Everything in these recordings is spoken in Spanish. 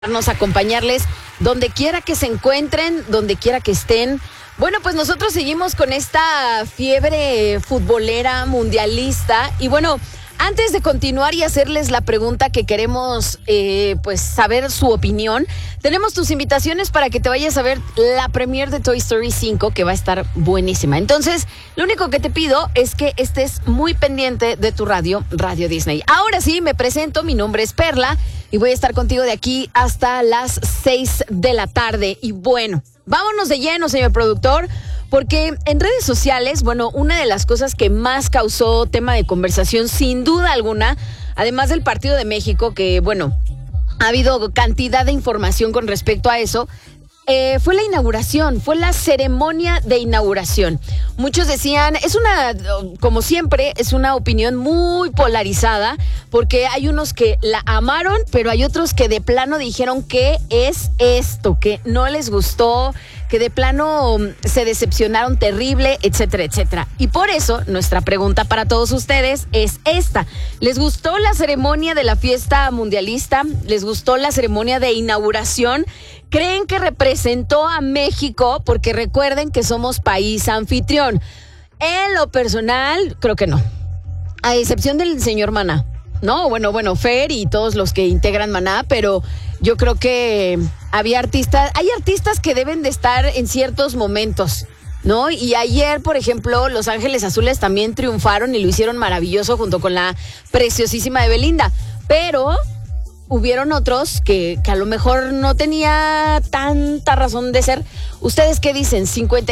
acompañarles donde quiera que se encuentren, donde quiera que estén. Bueno, pues nosotros seguimos con esta fiebre futbolera mundialista y bueno, antes de continuar y hacerles la pregunta que queremos pues saber su opinión, tenemos tus invitaciones para que te vayas a ver la premiere de Toy Story 5, que va a estar buenísima. Entonces, lo único que te pido es que estés muy pendiente de tu Radio Disney. Ahora sí, me presento, mi nombre es Perla y voy a estar contigo de aquí hasta las 6 de la tarde. Y bueno, vámonos de lleno, señor productor, porque en redes sociales, bueno, una de las cosas que más causó tema de conversación, sin duda alguna, además del partido de México, que bueno, ha habido cantidad de información con respecto a eso, fue la inauguración, fue la ceremonia de inauguración. Muchos decían, como siempre, es una opinión muy polarizada, porque hay unos que la amaron, pero hay otros que de plano dijeron que es esto, que no les gustó, que de plano se decepcionaron terrible, etcétera, etcétera. Y por eso, nuestra pregunta para todos ustedes es esta. ¿Les gustó la ceremonia de la fiesta mundialista? ¿Les gustó la ceremonia de inauguración? ¿Creen que representó a México? Porque recuerden que somos país anfitrión. En lo personal, creo que no. A excepción del señor Maná. No, bueno, Fer y todos los que integran Maná, pero yo creo que hay artistas que deben de estar en ciertos momentos, ¿no? Y ayer, por ejemplo, Los Ángeles Azules también triunfaron y lo hicieron maravilloso junto con la preciosísima de Belinda, pero hubieron otros que a lo mejor no tenía tanta razón de ser. ¿Ustedes qué dicen?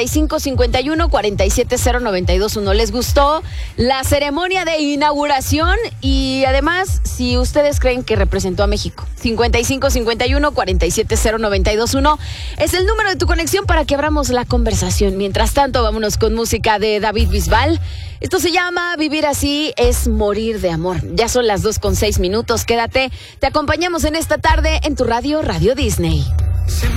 55-51-47-092-1. ¿Les gustó la ceremonia de inauguración? Y además, si ustedes creen que representó a México. 55-51-47-092-1 es el número de tu conexión para que abramos la conversación. Mientras tanto, vámonos con música de David Bisbal. Esto se llama Vivir Así es Morir de Amor. Ya son las 2:06. Quédate, te acompañamos en esta tarde en tu Radio Disney.